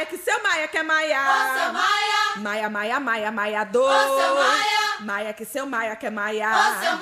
que seu Maia quer maiar. Ô, seu Maia! Maia, Maia, Maia, maiador. Ô, seu Maia! Maia que seu Maia quer Ô, maiar. seu